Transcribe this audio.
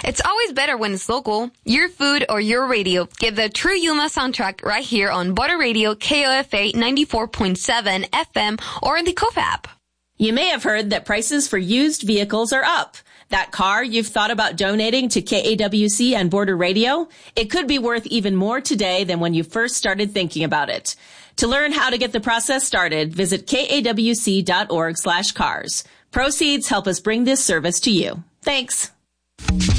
It's always better when it's local. Your food or your radio. Get the True Yuma soundtrack right here on Butter Radio KOFA 94.7 FM or in the KOFA app. You may have heard that prices for used vehicles are up. That car you've thought about donating to KAWC and Border Radio, it could be worth even more today than when you first started thinking about it. To learn how to get the process started, visit kawc.org/cars. Proceeds help us bring this service to you. Thanks.